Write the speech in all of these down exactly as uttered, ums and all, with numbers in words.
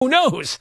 Who knows?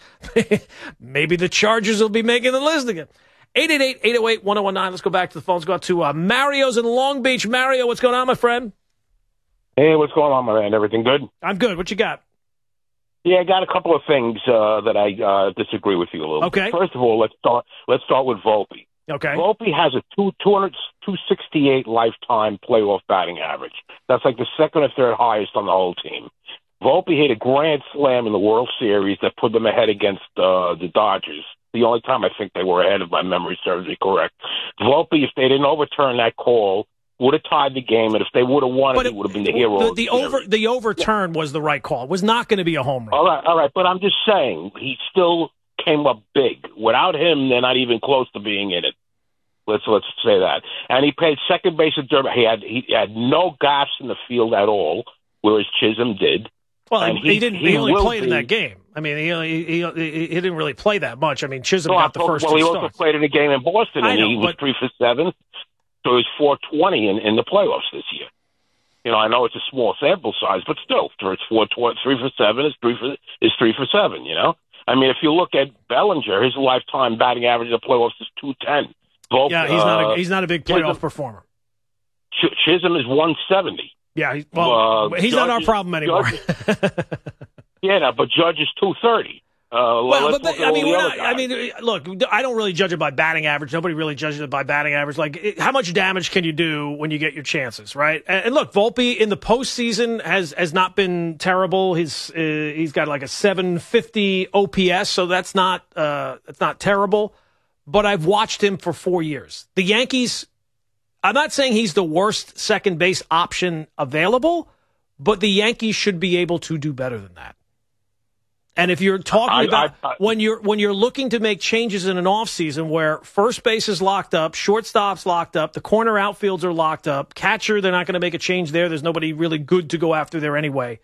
Maybe the Chargers will be making the list again. eight eight eight, eight oh eight, one oh one nine. Let's go back to the phones. Go out to uh, Mario's in Long Beach. Mario, what's going on, my friend? Hey, what's going on, my man? Everything good? I'm good. What you got? Yeah, I got a couple of things uh, that I uh, disagree with you a little. Okay. Bit. First of all, let's start. Let's start with Volpe. Okay. Volpe has a two hundred, two sixty-eight lifetime playoff batting average. That's like the second or third highest on the whole team. Volpe hit a grand slam in the World Series that put them ahead against uh, the Dodgers. The only time I think they were ahead, if my memory serves me correct. Volpe, if they didn't overturn that call, would have tied the game, and if they would have won it, it, he would have been the hero. The, of the the over the overturn was the right call. It was not going to be a home run. All right, all right, but I'm just saying he still came up big. Without him, they're not even close to being in it. Let's let's say that. And he played second base at Derby. He had he had no gaps in the field at all, whereas Chisholm did. Well, and he, he didn't. He, he only played be, in that game. I mean, he, he he he didn't really play that much. I mean, Chisholm no, got the first well, two he starts. also played in a game in Boston, and know, he was but, three for seven. So he's four twenty in, in the playoffs this year. You know, I know it's a small sample size, but still, for it's four twenty, three for seven is three for is three for seven. You know, I mean, if you look at Bellinger, his lifetime batting average in the playoffs is two ten. Volpe, yeah, he's not a, uh, he's not a big playoff Chisholm, performer. Ch- Chisholm is one seventy. Yeah, he, well, uh, he's Judge not our is, problem anymore. Judge, yeah, no, but Judge is two thirty. Uh, well, let's but, look I at mean, all the we're other not, guys. I mean, look, I don't really judge it by batting average. Nobody really judges it by batting average. Like, it, how much damage can you do when you get your chances, right? And, and look, Volpe in the postseason has has not been terrible. He's uh, he's got like a seven fifty O P S, so that's not uh, that's not terrible. But I've watched him for four years. The Yankees. I'm not saying he's the worst second base option available, but the Yankees should be able to do better than that. And if you're talking I, about I, I, when you're when you're looking to make changes in an offseason where first base is locked up, shortstop's locked up, the corner outfields are locked up, catcher, they're not going to make a change there. There's nobody really good to go after there anyway.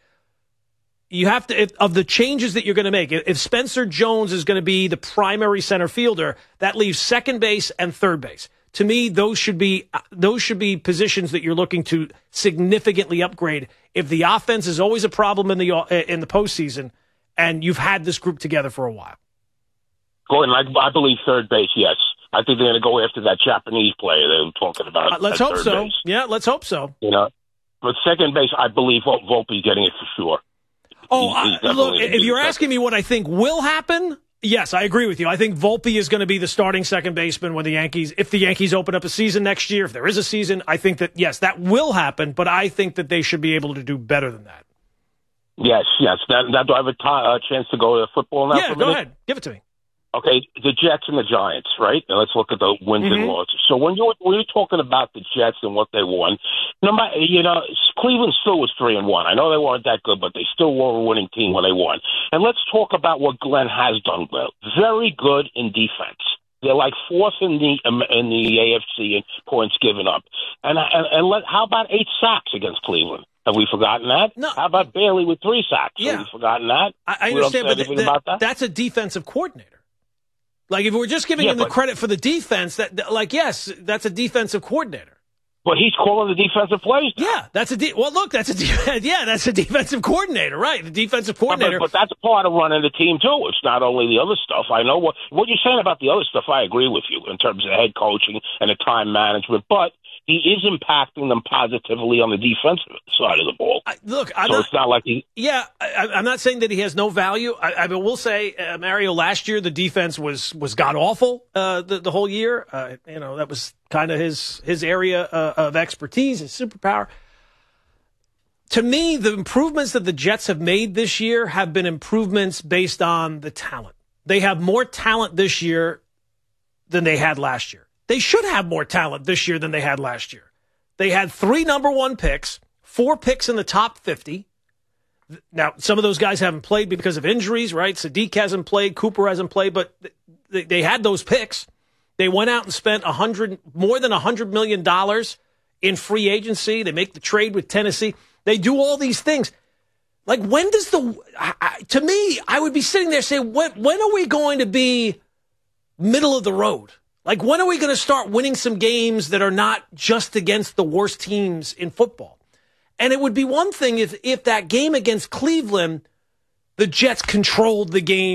You have to, if, of the changes that you're going to make, if Spencer Jones is going to be the primary center fielder, that leaves second base and third base. To me, those should be those should be positions that you're looking to significantly upgrade. If the offense is always a problem in the in the postseason, and you've had this group together for a while. Gordon, I, I believe third base, yes. I think they're going to go after that Japanese player they were talking about. Uh, let's hope so. Base. Yeah, let's hope so. You know, but second base, I believe Volpe's getting it for sure. Oh, he's, he's I, look, if you're asking me what I think will happen, yes, I agree with you. I think Volpe is going to be the starting second baseman when the Yankees, if the Yankees open up a season next year, if there is a season, I think that, yes, that will happen, but I think that they should be able to do better than that. Yes, yes. Now, now do I have a t- uh, chance to go to football now? Yeah, go ahead. Give it to me. Okay, the Jets and the Giants, right? And let's look at the wins Mm-hmm. and losses. So when you're when you're talking about the Jets and what they won, no matter, you know, Cleveland still was three and one. I know they weren't that good, but they still were a winning team when they won. And let's talk about what Glenn has done well. Very good in defense. They're like fourth in the in the A F C in points given up. And and, and let, how about eight sacks against Cleveland? Have we forgotten that? No. How about Bailey with three sacks? Yeah. Have we forgotten that? I, I We don't understand, say but anything th- about that? that's a defensive coordinator. Like, if we're just giving Yeah, him the but- credit for the defense, that like, yes, that's a defensive coordinator. But he's calling the defensive plays now. Yeah, that's a de- well. Look, that's a de- yeah, that's a defensive coordinator, right? The defensive But, coordinator. but that's part of running the team too. It's not only the other stuff. I know what what you're saying about the other stuff. I agree with you in terms of head coaching and the time management. But he is impacting them positively on the defensive side of the ball. I, look, I'm so not, it's not like he. yeah, I, I'm not saying that he has no value. I, I will say, uh, Mario, last year the defense was was god awful uh, the the whole year. Uh, you know, that was kind of his his area uh, of expertise, his superpower. To me, the improvements that the Jets have made this year have been improvements based on the talent. They have more talent this year than they had last year. They should have more talent this year than they had last year. They had three number one picks, four picks in the top fifty. Now, some of those guys haven't played because of injuries, right? Sadiq hasn't played, Cooper hasn't played, but they, they had those picks. They went out and spent a hundred, more than one hundred million dollars in free agency. They make the trade with Tennessee. They do all these things. Like, when does the, I, I, to me, I would be sitting there saying, when, when are we going to be middle of the road? Like, when are we going to start winning some games that are not just against the worst teams in football? And it would be one thing if, if that game against Cleveland the Jets controlled the game.